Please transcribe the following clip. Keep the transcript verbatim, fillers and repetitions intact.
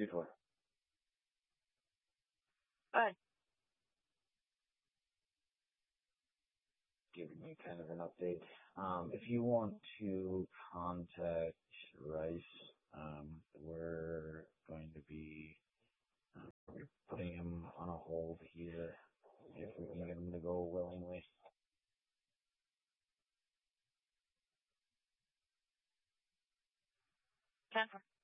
two four. Hi. Giving you kind of an update. Um, if you want to contact Rice, um, we're going to be uh, putting him on a hold here if we can get him to go willingly. ten four.